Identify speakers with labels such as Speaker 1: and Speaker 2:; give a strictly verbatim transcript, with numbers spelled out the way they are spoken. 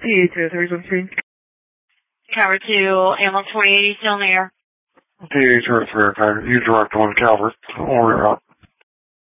Speaker 1: P A two, three seventeen.
Speaker 2: Tower two, ambulance twenty eighty still in the air.
Speaker 3: P A two, three, okay. You direct one Calvert. We'll reroute.